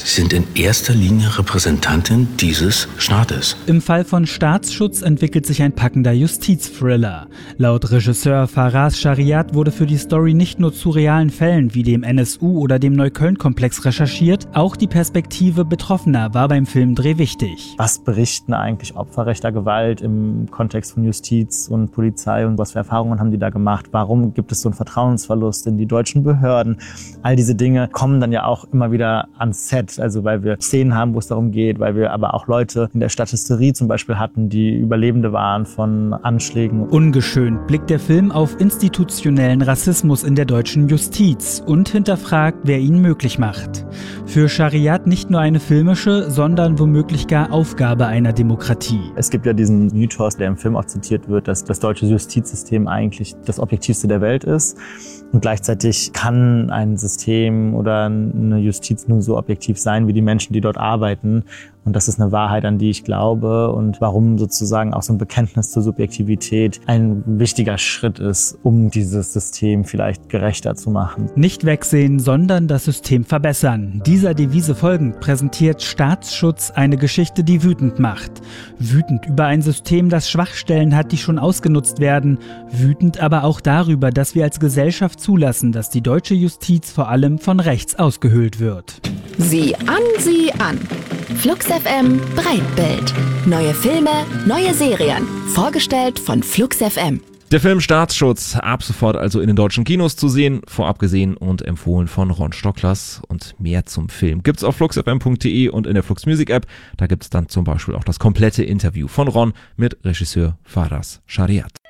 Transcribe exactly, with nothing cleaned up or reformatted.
Sie sind in erster Linie Repräsentantin dieses Staates. Im Fall von Staatsschutz entwickelt sich ein packender Justizthriller. Laut Regisseur Faraz Shariat wurde für die Story nicht nur zu realen Fällen wie dem N S U oder dem Neukölln-Komplex recherchiert, auch die Perspektive Betroffener war beim Filmdreh wichtig. Was berichten eigentlich Opfer rechter Gewalt im Kontext von Justiz und Polizei und was für Erfahrungen haben die da gemacht? Warum gibt es so einen Vertrauensverlust in die deutschen Behörden? All diese Dinge kommen dann ja auch immer wieder ans Set, also weil wir Szenen haben, wo es darum geht, weil wir aber auch Leute in der Statisterie zum Beispiel hatten, die Überlebende waren von Anschlägen. Ungeschönt blickt der Film auf institutionellen Rassismus in der deutschen Justiz und hinterfragt, wer ihn möglich macht. Für Shariat nicht nur eine filmische, sondern womöglich gar Aufgabe einer Demokratie. Es gibt ja diesen Mythos, der im Film auch zitiert wird, dass das deutsche Justizsystem eigentlich das objektivste der Welt ist. Und gleichzeitig kann ein System oder eine Justiz nur so objektiv sein wie die Menschen, die dort arbeiten. Und das ist eine Wahrheit, an die ich glaube und warum sozusagen auch so ein Bekenntnis zur Subjektivität ein wichtiger Schritt ist, um dieses System vielleicht gerechter zu machen. Nicht wegsehen, sondern das System verbessern. Dieser Devise folgend präsentiert Staatsschutz eine Geschichte, die wütend macht. Wütend über ein System, das Schwachstellen hat, die schon ausgenutzt werden. Wütend aber auch darüber, dass wir als Gesellschaft zulassen, dass die deutsche Justiz vor allem von rechts ausgehöhlt wird. Sieh an, sieh an. Flux F M Breitbild. Neue Filme, neue Serien. Vorgestellt von Flux F M. Der Film Staatsschutz, ab sofort also in den deutschen Kinos zu sehen, vorab gesehen und empfohlen von Ron Stocklers. Und mehr zum Film gibt's auf flux f m punkt d e und in der Flux Music App. Da gibt's dann zum Beispiel auch das komplette Interview von Ron mit Regisseur Faraz Shariat.